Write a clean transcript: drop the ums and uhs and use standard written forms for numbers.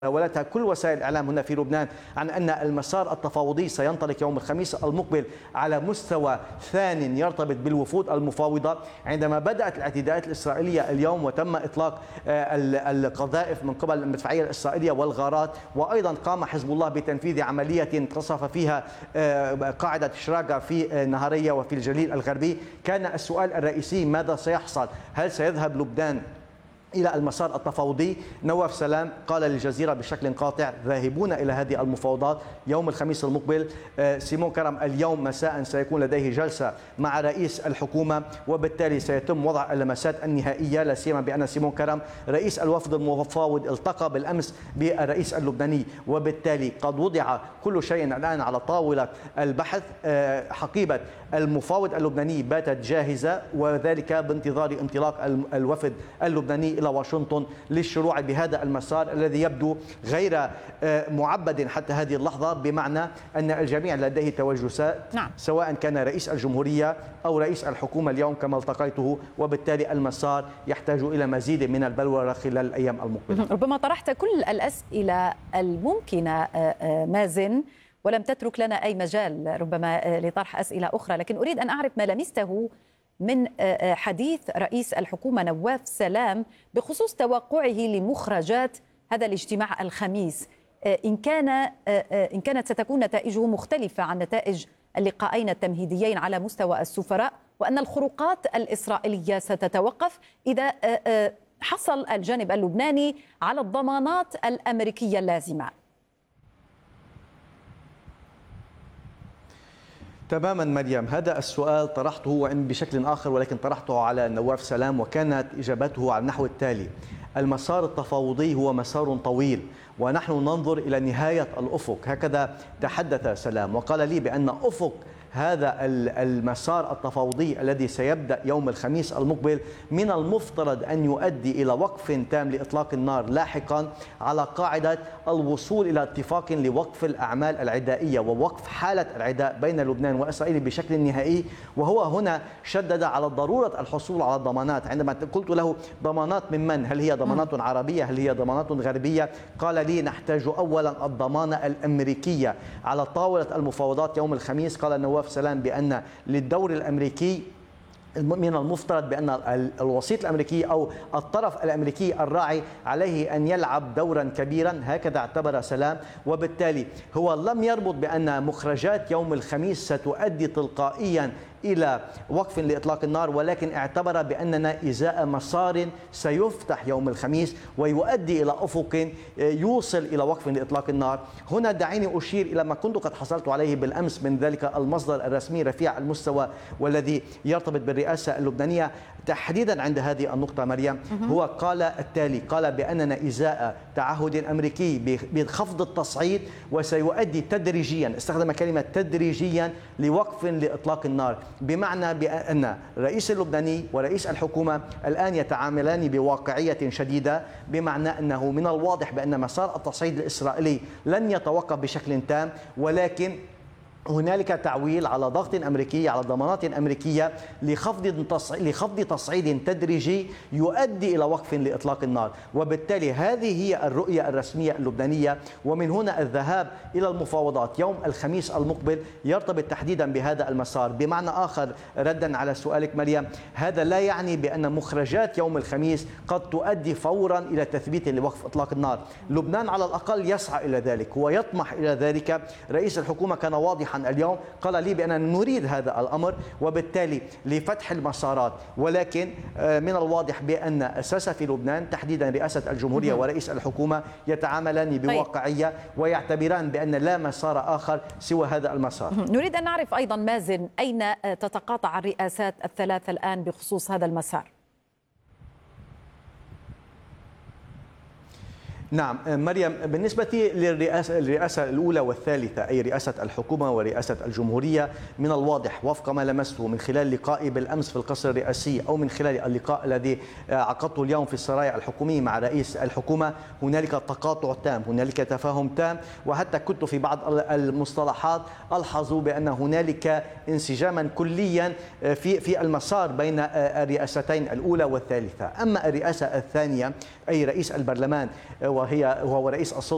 تناولتها كل وسائل الإعلام هنا في لبنان عن أن المسار التفاوضي سينطلق يوم الخميس المقبل على مستوى ثان يرتبط بالوفود المفاوضة. عندما بدأت الاعتداءات الإسرائيلية اليوم وتم إطلاق القذائف من قبل المدفعية الإسرائيلية والغارات، وأيضا قام حزب الله بتنفيذ عملية قصف فيها قاعدة شراقة في نهارية وفي الجليل الغربي، كان السؤال الرئيسي ماذا سيحصل؟ هل سيذهب لبنان إلى المسار التفاوضي؟ نواف سلام قال للجزيرة بشكل قاطع ذاهبون إلى هذه المفاوضات يوم الخميس المقبل. سيمون كرم اليوم مساء سيكون لديه جلسة مع رئيس الحكومة، وبالتالي سيتم وضع اللمسات النهائية، لا سيما بأن سيمون كرم رئيس الوفد المفاوض التقى بالأمس بالرئيس اللبناني، وبالتالي قد وضع كل شيء الآن على طاولة البحث. حقيبة المفاوض اللبناني باتت جاهزة، وذلك بانتظار انطلاق الوفد اللبناني إلى واشنطن للشروع بهذا المسار الذي يبدو غير معبد حتى هذه اللحظة، بمعنى أن الجميع لديه توجسات، سواء كان رئيس الجمهورية أو رئيس الحكومة اليوم كما التقيته، وبالتالي المسار يحتاج إلى مزيد من البلورة خلال الأيام المقبلة. ربما طرحت كل الأسئلة الممكنة مازن ولم تترك لنا أي مجال ربما لطرح أسئلة أخرى، لكن أريد أن أعرف ما لمسته من حديث رئيس الحكومة نواف سلام بخصوص توقعه لمخرجات هذا الاجتماع الخميس، إن كانت ستكون نتائجه مختلفة عن نتائج اللقاءين التمهيديين على مستوى السفراء، وأن الخروقات الإسرائيلية ستتوقف إذا حصل الجانب اللبناني على الضمانات الأمريكية اللازمة. تماما مريم، هذا السؤال طرحته وإن بشكل آخر، ولكن طرحته على نواف سلام، وكانت إجابته على النحو التالي: المسار التفاوضي هو مسار طويل ونحن ننظر إلى نهاية الأفق. هكذا تحدث سلام، وقال لي بأن أفق هذا المسار التفاوضي الذي سيبدأ يوم الخميس المقبل من المفترض أن يؤدي إلى وقف تام لإطلاق النار لاحقا، على قاعدة الوصول إلى اتفاق لوقف الأعمال العدائية ووقف حالة العداء بين لبنان وإسرائيل بشكل نهائي. وهو هنا شدد على ضرورة الحصول على الضمانات. عندما قلت له ضمانات من؟ هل هي ضمانات عربية؟ هل هي ضمانات غربية؟ قال لي نحتاج أولا الضمانة الأمريكية على طاولة المفاوضات يوم الخميس. قال نواف سلام بأن للدور الأمريكي من المفترض بأن الوسيط الأمريكي أو الطرف الأمريكي الراعي عليه أن يلعب دورا كبيرا، هكذا اعتبر سلام. وبالتالي هو لم يربط بأن مخرجات يوم الخميس ستؤدي تلقائيا إلى وقف لإطلاق النار، ولكن اعتبر بأننا إزاء مسار سيفتح يوم الخميس ويؤدي إلى أفق يوصل إلى وقف لإطلاق النار. هنا دعيني أشير إلى ما كنت قد حصلت عليه بالأمس من ذلك المصدر الرسمي رفيع المستوى والذي يرتبط بالرئاسة اللبنانية تحديدا عند هذه النقطة مريم. هو قال التالي: قال بأننا إزاء تعهد أمريكي بخفض التصعيد وسيؤدي تدريجيا، استخدم كلمة تدريجيا، لوقف لإطلاق النار، بمعنى بأن الرئيس اللبناني ورئيس الحكومة الآن يتعاملان بواقعية شديدة، بمعنى أنه من الواضح بأن مسار التصعيد الإسرائيلي لن يتوقف بشكل تام، ولكن هنالك تعويل على ضغط أمريكي، على ضمانات أمريكية لخفض تصعيد تدريجي يؤدي إلى وقف لإطلاق النار. وبالتالي هذه هي الرؤية الرسمية اللبنانية، ومن هنا الذهاب إلى المفاوضات يوم الخميس المقبل يرتبط تحديدا بهذا المسار. بمعنى آخر، ردا على سؤالك مريم، هذا لا يعني بأن مخرجات يوم الخميس قد تؤدي فورا إلى تثبيت لوقف إطلاق النار. لبنان على الأقل يسعى إلى ذلك، هو يطمح إلى ذلك. رئيس الحكومة كان واضحا اليوم، قال لي بأننا نريد هذا الأمر، وبالتالي لفتح المسارات، ولكن من الواضح بأن الساسة في لبنان تحديدا رئاسة الجمهورية ورئيس الحكومة يتعاملان بواقعية ويعتبران بأن لا مسار آخر سوى هذا المسار. نريد أن نعرف أيضا مازن، أين تتقاطع الرئاسات الثلاثة الآن بخصوص هذا المسار؟ نعم مريم، بالنسبة للرئاسة الأولى والثالثة، أي رئاسة الحكومة ورئاسة الجمهورية، من الواضح وفق ما لمسته من خلال لقائي بالأمس في القصر الرئاسي أو من خلال اللقاء الذي عقدته اليوم في السرايا الحكومية مع رئيس الحكومة، هنالك تقاطع تام، هنالك تفاهم تام، وحتى كنت في بعض المصطلحات ألحظ بأن هنالك انسجاما كليا في المسار بين الرئاستين الأولى والثالثة. أما الرئاسة الثانية أي رئيس البرلمان وهو رئيس السلطة